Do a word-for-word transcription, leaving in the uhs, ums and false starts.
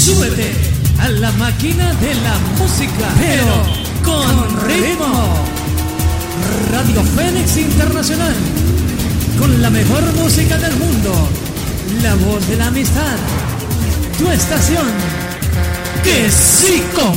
Súbete a la máquina de la música, pero con ritmo. Radio Fénix Internacional, con la mejor música del mundo, la voz de la amistad, tu estación, que sí con